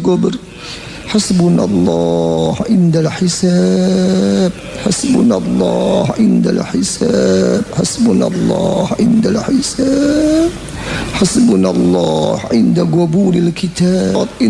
qabr. Hasbunallah indal hisab. Hasbunallah indal hisab. Hasbunallah indal hisab. Hasbunallah inda qabulil kitab.